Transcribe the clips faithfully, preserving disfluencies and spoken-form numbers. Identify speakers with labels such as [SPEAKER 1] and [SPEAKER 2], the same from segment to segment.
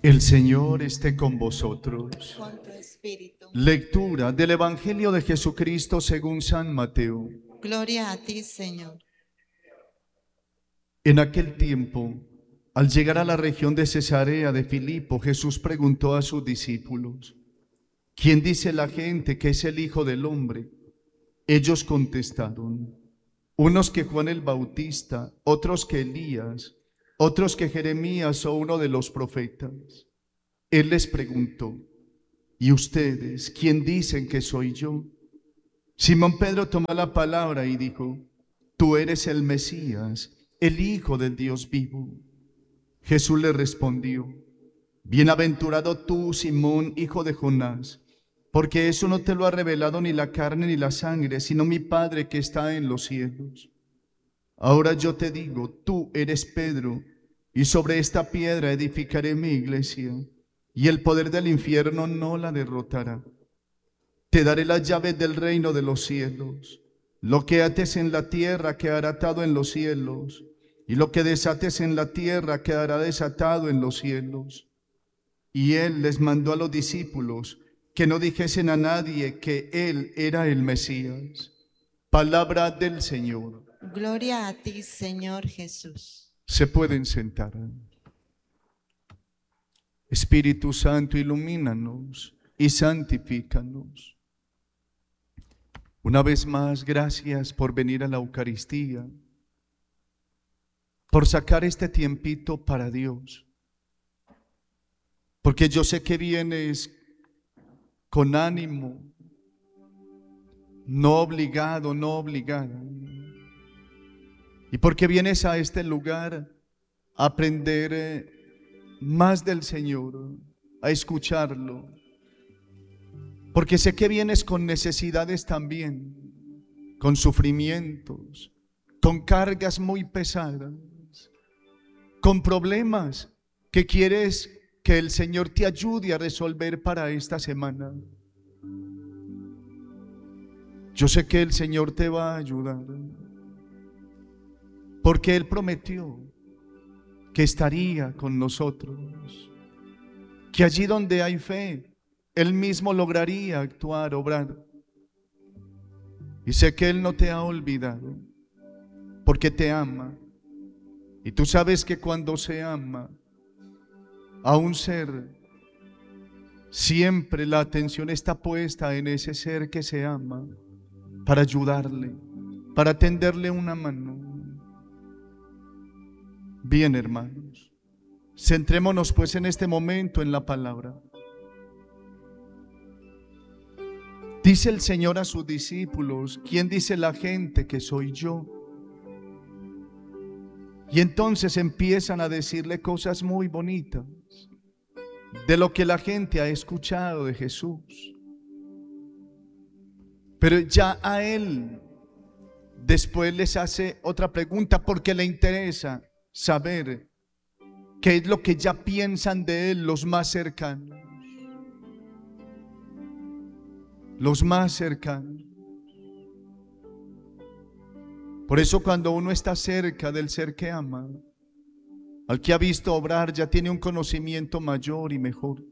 [SPEAKER 1] El Señor esté con vosotros.
[SPEAKER 2] Con tu espíritu.
[SPEAKER 1] Lectura del Evangelio de Jesucristo según San Mateo.
[SPEAKER 2] Gloria a ti, Señor.
[SPEAKER 1] En aquel tiempo, al llegar a la región de Cesarea de Filipo, Jesús preguntó a sus discípulos: ¿quién dice la gente que es el Hijo del Hombre? Ellos contestaron: unos que Juan el Bautista, otros que Elías, otros que Jeremías o uno de los profetas. Él les preguntó: ¿y ustedes quién dicen que soy yo? Simón Pedro tomó la palabra y dijo: tú eres el Mesías, el Hijo del Dios vivo. Jesús le respondió: bienaventurado tú, Simón, hijo de Jonás, porque eso no te lo ha revelado ni la carne ni la sangre, sino mi Padre que está en los cielos. Ahora yo te digo, tú eres Pedro, y sobre esta piedra edificaré mi iglesia, y el poder del infierno no la derrotará. Te daré las llaves del reino de los cielos. Lo que ates en la tierra quedará atado en los cielos, y lo que desates en la tierra quedará desatado en los cielos. Y él les mandó a los discípulos que no dijesen a nadie que él era el Mesías. Palabra del Señor.
[SPEAKER 2] Gloria a ti, Señor Jesús.
[SPEAKER 1] Se pueden sentar. Espíritu Santo, ilumínanos y santifícanos. Una vez más, gracias por venir a la Eucaristía, por sacar este tiempito para Dios, porque yo sé que vienes con ánimo, no obligado, no obligada, y porque vienes a este lugar a aprender eh, más del Señor, a escucharlo, porque sé que vienes con necesidades también, con sufrimientos, con cargas muy pesadas, con problemas que quieres que el Señor te ayude a resolver para esta semana. Yo sé que el Señor te va a ayudar, porque Él prometió que estaría con nosotros, que allí donde hay fe, Él mismo lograría actuar, obrar. Y sé que Él no te ha olvidado, porque te ama. Y tú sabes que cuando se ama a un ser, siempre la atención está puesta en ese ser que se ama, para ayudarle, para tenderle una mano. Bien, hermanos, centrémonos pues en este momento en la palabra. Dice el Señor a sus discípulos: ¿quién dice la gente que soy yo? Y entonces empiezan a decirle cosas muy bonitas de lo que la gente ha escuchado de Jesús. Pero ya a Él después les hace otra pregunta, porque le interesa saber qué es lo que ya piensan de Él los más cercanos. Los más cercanos. Por eso cuando uno está cerca del ser que ama, al que ha visto obrar, ya tiene un conocimiento mayor y mejor.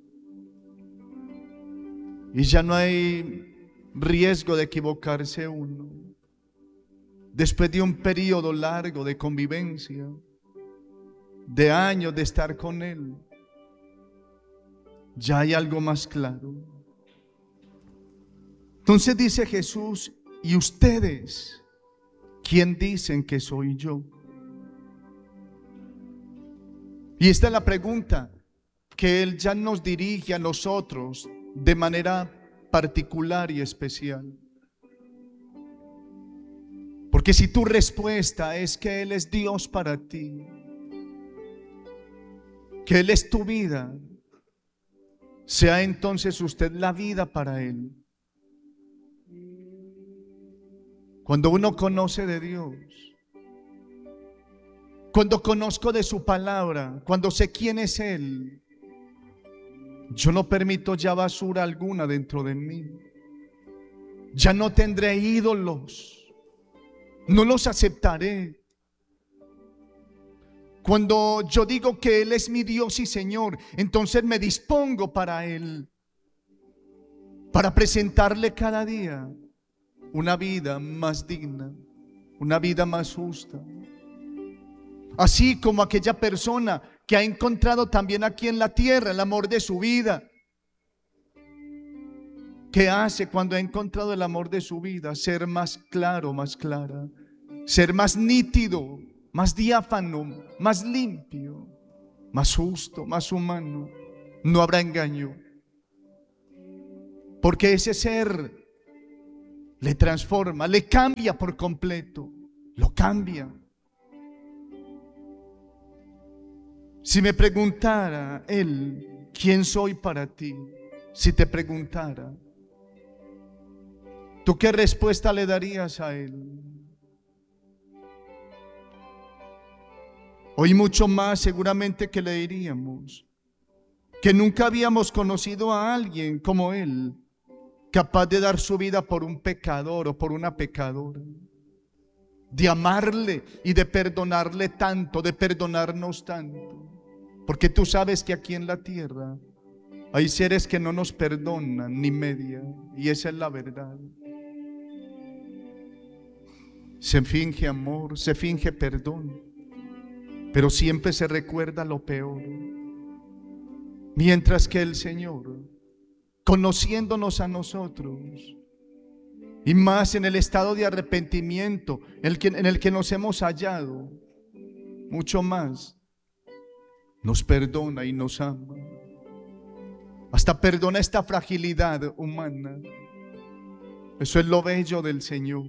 [SPEAKER 1] Y ya no hay riesgo de equivocarse uno. Después de un periodo largo de convivencia, de años de estar con Él, ya hay algo más claro. Entonces dice Jesús: ¿y ustedes quién dicen que soy yo? Y esta es la pregunta que Él ya nos dirige a nosotros de manera particular y especial. Porque si tu respuesta es que Él es Dios para ti, que Él es tu vida, sea entonces usted la vida para Él. Cuando uno conoce de Dios, cuando conozco de su palabra, cuando sé quién es Él, yo no permito ya basura alguna dentro de mí. Ya no tendré ídolos, no los aceptaré. Cuando yo digo que Él es mi Dios y Señor, entonces me dispongo para Él, para presentarle cada día una vida más digna, una vida más justa. Así como aquella persona que ha encontrado también aquí en la tierra el amor de su vida. ¿Qué hace cuando ha encontrado el amor de su vida? Ser más claro, más clara, ser más nítido, más diáfano, más limpio, más justo, más humano. No habrá engaño, porque ese ser le transforma, le cambia por completo, lo cambia. Si me preguntara Él, ¿quién soy para ti? Si te preguntara, ¿tú qué respuesta le darías a Él? Hoy mucho más seguramente que le diríamos que nunca habíamos conocido a alguien como Él, capaz de dar su vida por un pecador o por una pecadora, de amarle y de perdonarle tanto, de perdonarnos tanto. Porque tú sabes que aquí en la tierra hay seres que no nos perdonan ni media, y esa es la verdad. Se finge amor, se finge perdón, pero siempre se recuerda lo peor. Mientras que el Señor, conociéndonos a nosotros, y más en el estado de arrepentimiento en el que nos hemos hallado, mucho más nos perdona y nos ama. Hasta perdona esta fragilidad humana. Eso es lo bello del Señor,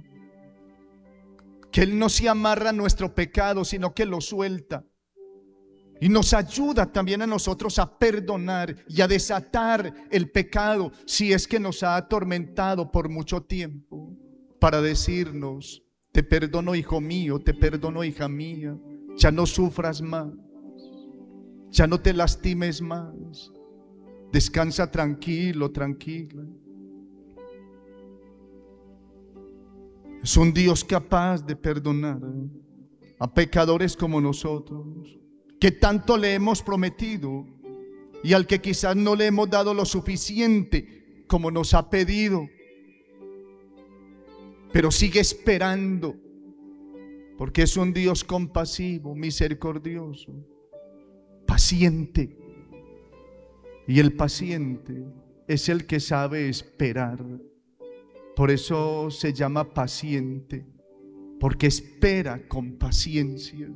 [SPEAKER 1] que Él no se amarra a nuestro pecado, sino que lo suelta y nos ayuda también a nosotros a perdonar y a desatar el pecado si es que nos ha atormentado por mucho tiempo, para decirnos: te perdono, hijo mío, te perdono, hija mía, ya no sufras más, ya no te lastimes más, descansa tranquilo, tranquila. Es un Dios capaz de perdonar a pecadores como nosotros, que tanto le hemos prometido y al que quizás no le hemos dado lo suficiente como nos ha pedido, pero sigue esperando, porque es un Dios compasivo, misericordioso, paciente. Y el paciente es el que sabe esperar. Por eso se llama paciente, porque espera con paciencia.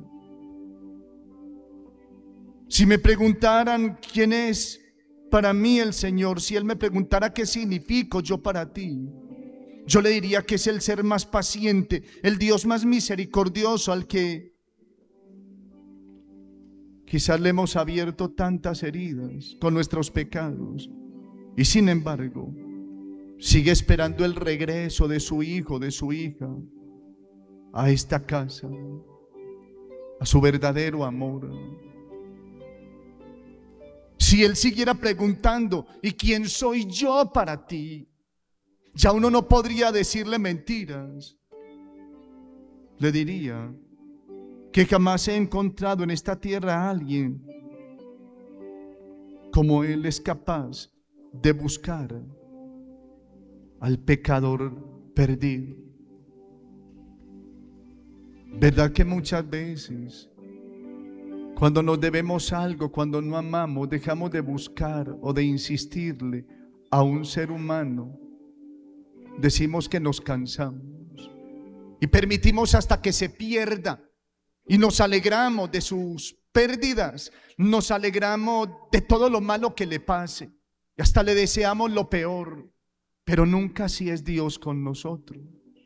[SPEAKER 1] Si me preguntaran quién es para mí el Señor, si Él me preguntara qué significo yo para ti, yo le diría que es el ser más paciente, el Dios más misericordioso, al que quizás le hemos abierto tantas heridas con nuestros pecados, y sin embargo sigue esperando el regreso de su hijo, de su hija, a esta casa, a su verdadero amor. Si Él siguiera preguntando: ¿y quién soy yo para ti?, ya uno no podría decirle mentiras. Le diría que jamás he encontrado en esta tierra a alguien como Él es capaz de buscar al pecador perdido. ¿Verdad que muchas veces, cuando nos debemos algo, cuando no amamos, dejamos de buscar o de insistirle a un ser humano? Decimos que nos cansamos y permitimos hasta que se pierda, y nos alegramos de sus pérdidas, nos alegramos de todo lo malo que le pase, y hasta le deseamos lo peor. Pero nunca así es Dios con nosotros,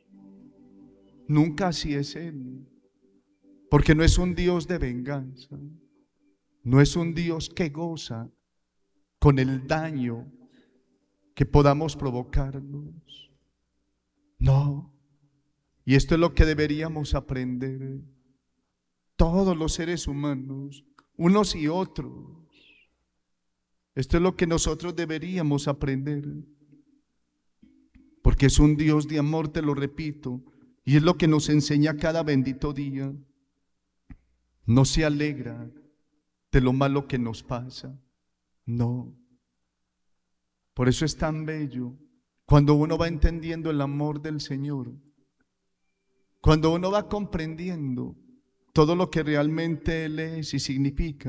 [SPEAKER 1] nunca así es Él, porque no es un Dios de venganza, no es un Dios que goza con el daño que podamos provocarnos. No, y esto es lo que deberíamos aprender todos los seres humanos, unos y otros. Esto es lo que nosotros deberíamos aprender, porque es un Dios de amor, te lo repito, y es lo que nos enseña cada bendito día. no se alegra de lo malo que nos pasa, no. Por eso es tan bello cuando uno va entendiendo el amor del Señor, cuando uno va comprendiendo todo lo que realmente Él es y significa.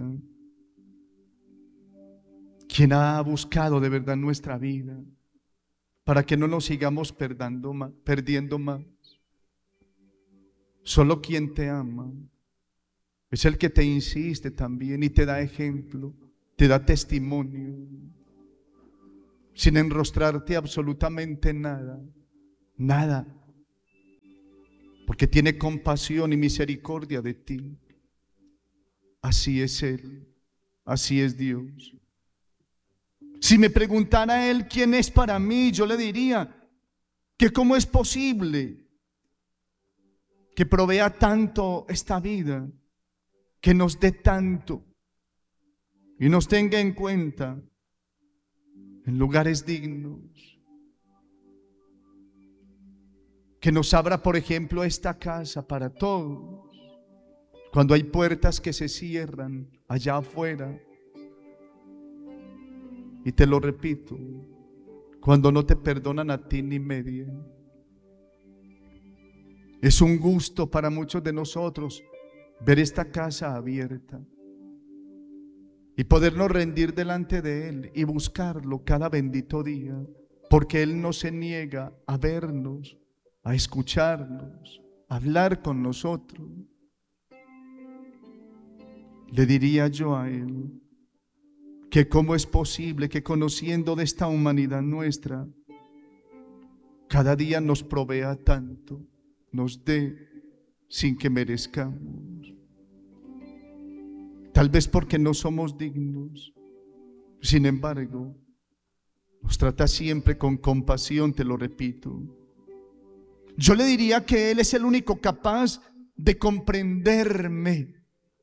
[SPEAKER 1] Quien ha buscado de verdad nuestra vida para que no nos sigamos perdiendo más, perdiendo más. Solo quien te ama es el que te insiste también y te da ejemplo, te da testimonio, sin enrostrarte absolutamente nada, nada, porque tiene compasión y misericordia de ti. Así es Él, así es Dios. Si me preguntara Él quién es para mí, yo le diría que cómo es posible que provea tanto esta vida, que nos dé tanto y nos tenga en cuenta en lugares dignos, que nos abra, por ejemplo, esta casa para todos, cuando hay puertas que se cierran allá afuera. Y te lo repito, cuando no te perdonan a ti ni media. Es un gusto para muchos de nosotros ver esta casa abierta y podernos rendir delante de Él y buscarlo cada bendito día, porque Él no se niega a vernos, a escucharnos, a hablar con nosotros. Le diría yo a Él que cómo es posible que, conociendo de esta humanidad nuestra, cada día nos provea tanto, nos dé sin que merezcamos. Tal vez porque no somos dignos. Sin embargo, nos trata siempre con compasión, te lo repito. Yo le diría que Él es el único capaz de comprenderme.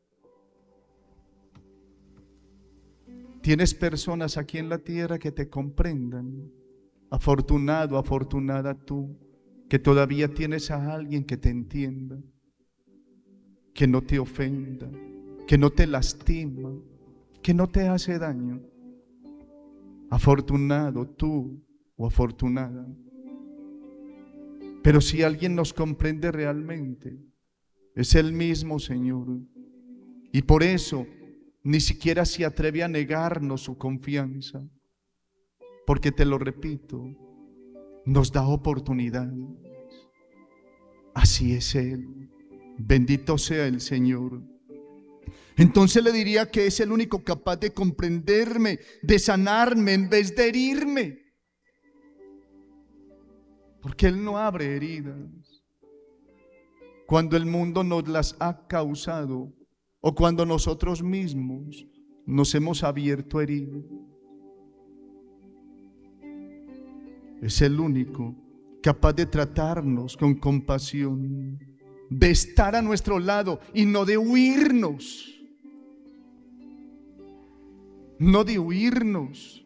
[SPEAKER 1] Tienes personas aquí en la tierra que te comprendan. Afortunado, afortunada tú, que todavía tienes a alguien que te entienda, que no te ofenda, que no te lastima, que no te hace daño. Afortunado tú o afortunada. Pero si alguien nos comprende realmente, es el mismo Señor. Y por eso ni siquiera se atreve a negarnos su confianza, porque te lo repito, nos da oportunidad. Así es Él. Bendito sea el Señor. Entonces le diría que es el único capaz de comprenderme, de sanarme en vez de herirme, porque Él no abre heridas cuando el mundo nos las ha causado o cuando nosotros mismos nos hemos abierto heridas. Es el único capaz de tratarnos con compasión, de estar a nuestro lado y no de huirnos, no de huirnos.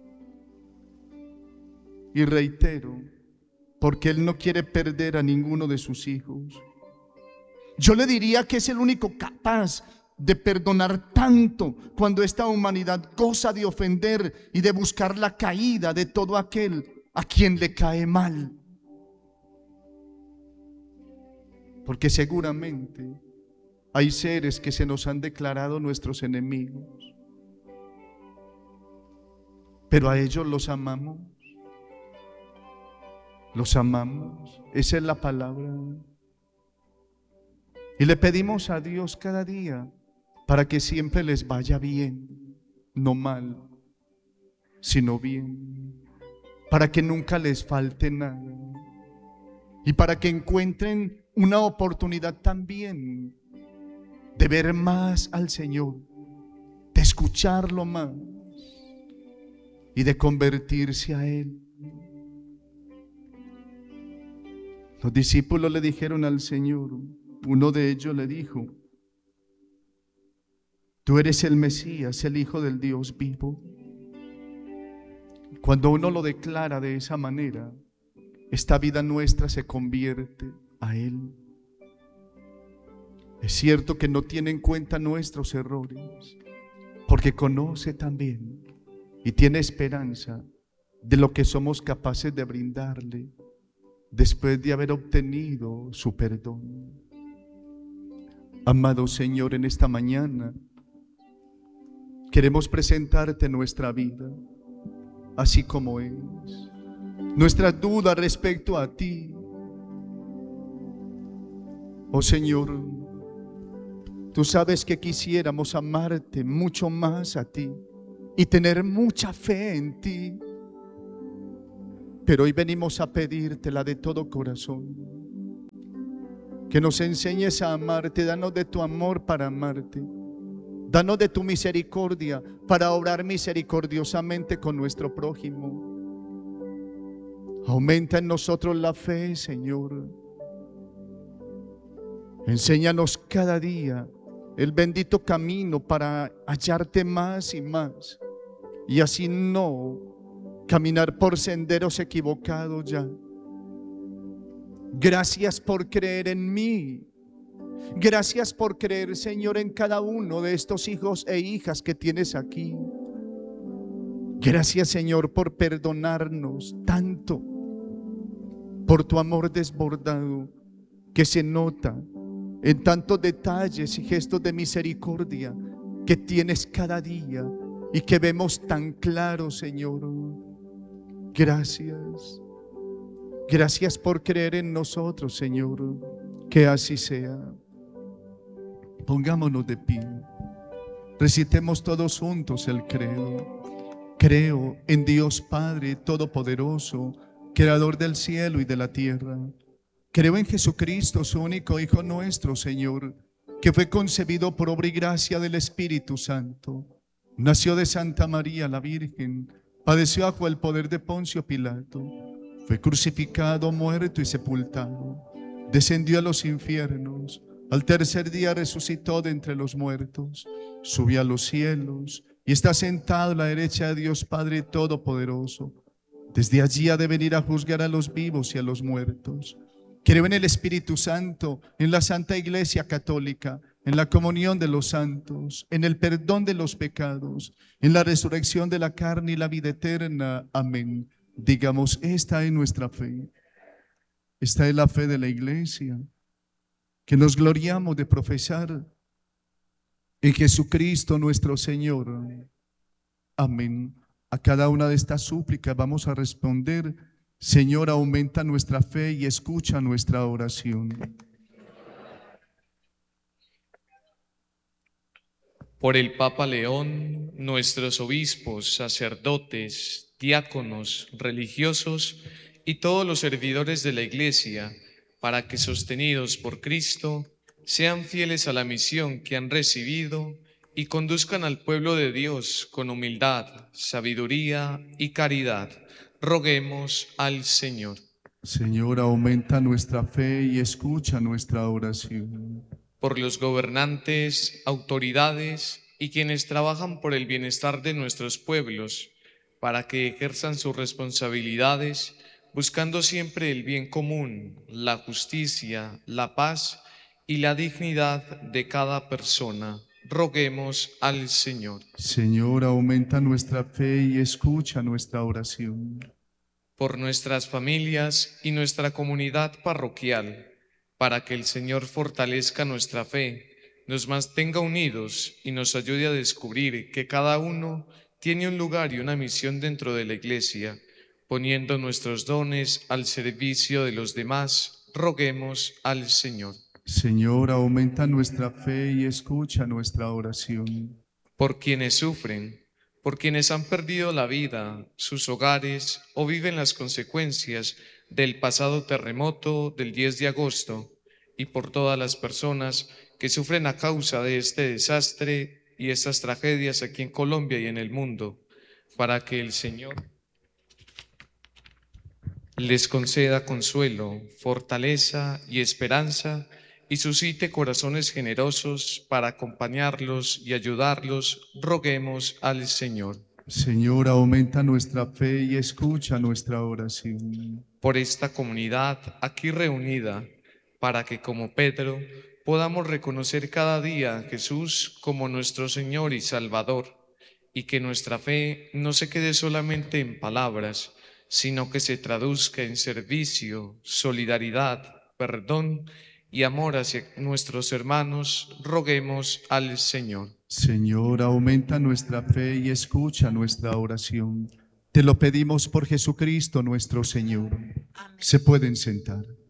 [SPEAKER 1] Y reitero, porque Él no quiere perder a ninguno de sus hijos. Yo le diría que es el único capaz de perdonar tanto cuando esta humanidad goza de ofender y de buscar la caída de todo aquel a quien le cae mal. Porque seguramente hay seres que se nos han declarado nuestros enemigos, pero a ellos los amamos. Los amamos. Esa es la palabra. Y le pedimos a Dios cada día para que siempre les vaya bien, no mal, sino bien, para que nunca les falte nada y para que encuentren una oportunidad también de ver más al Señor, de escucharlo más y de convertirse a Él. Los discípulos le dijeron al Señor, uno de ellos le dijo: tú eres el Mesías, el Hijo del Dios vivo. Cuando uno lo declara de esa manera, esta vida nuestra se convierte a Él. Es cierto que no tiene en cuenta nuestros errores, porque conoce también y tiene esperanza de lo que somos capaces de brindarle después de haber obtenido su perdón. Amado Señor, en esta mañana queremos presentarte nuestra vida así como es, nuestras dudas respecto a ti. Oh Señor, tú sabes que quisiéramos amarte mucho más a ti y tener mucha fe en ti, pero hoy venimos a pedírtela de todo corazón, que nos enseñes a amarte. Danos de tu amor para amarte, danos de tu misericordia para obrar misericordiosamente con nuestro prójimo. Aumenta en nosotros la fe, Señor. Enséñanos cada día el bendito camino para hallarte más y más, y así no caminar por senderos equivocados ya. Gracias por creer en mí. Gracias por creer, Señor, en cada uno de estos hijos e hijas que tienes aquí. Gracias, Señor, por perdonarnos tanto, por tu amor desbordado que se nota en tantos detalles y gestos de misericordia que tienes cada día y que vemos tan claro, Señor. Gracias. Gracias por creer en nosotros, Señor. Que así sea. Pongámonos de pie. Recitemos todos juntos el credo. Creo en Dios Padre Todopoderoso, Creador del cielo y de la tierra. Creo en Jesucristo, su único Hijo nuestro, Señor, que fue concebido por obra y gracia del Espíritu Santo. Nació de Santa María la Virgen, padeció bajo el poder de Poncio Pilato, fue crucificado, muerto y sepultado, descendió a los infiernos, al tercer día resucitó de entre los muertos, subió a los cielos y está sentado a la derecha de Dios Padre Todopoderoso. Desde allí ha de venir a juzgar a los vivos y a los muertos. Creo en el Espíritu Santo, en la Santa Iglesia Católica, en la comunión de los santos, en el perdón de los pecados, en la resurrección de la carne y la vida eterna. Amén. Digamos, esta es nuestra fe. Esta es la fe de la Iglesia, que nos gloriamos de profesar en Jesucristo nuestro Señor. Amén. A cada una de estas súplicas vamos a responder: Señor, aumenta nuestra fe y escucha nuestra oración.
[SPEAKER 3] Por el Papa León, nuestros obispos, sacerdotes, diáconos, religiosos y todos los servidores de la Iglesia, para que, sostenidos por Cristo, sean fieles a la misión que han recibido y conduzcan al pueblo de Dios con humildad, sabiduría y caridad. Roguemos al Señor.
[SPEAKER 1] Señor, aumenta nuestra fe y escucha nuestra oración.
[SPEAKER 3] Por los gobernantes, autoridades y quienes trabajan por el bienestar de nuestros pueblos, para que ejerzan sus responsabilidades, buscando siempre el bien común, la justicia, la paz y la dignidad de cada persona. Roguemos al Señor.
[SPEAKER 1] Señor, aumenta nuestra fe y escucha nuestra oración.
[SPEAKER 3] Por nuestras familias y nuestra comunidad parroquial, para que el Señor fortalezca nuestra fe, nos mantenga unidos y nos ayude a descubrir que cada uno tiene un lugar y una misión dentro de la Iglesia, poniendo nuestros dones al servicio de los demás. Roguemos al Señor.
[SPEAKER 1] Señor, aumenta nuestra fe y escucha nuestra oración.
[SPEAKER 3] Por quienes sufren, por quienes han perdido la vida, sus hogares o viven las consecuencias del pasado terremoto del diez de agosto, y por todas las personas que sufren a causa de este desastre y estas tragedias aquí en Colombia y en el mundo, para que el Señor les conceda consuelo, fortaleza y esperanza, y suscite corazones generosos para acompañarlos y ayudarlos. Roguemos al Señor.
[SPEAKER 1] Señor, aumenta nuestra fe y escucha nuestra oración.
[SPEAKER 3] Por esta comunidad aquí reunida, para que como Pedro podamos reconocer cada día a Jesús como nuestro Señor y Salvador, y que nuestra fe no se quede solamente en palabras, sino que se traduzca en servicio, solidaridad, perdón y amor hacia nuestros hermanos. Roguemos al Señor.
[SPEAKER 1] Señor, aumenta nuestra fe y escucha nuestra oración. Te lo pedimos por Jesucristo nuestro Señor.
[SPEAKER 2] Amén.
[SPEAKER 1] Se pueden sentar.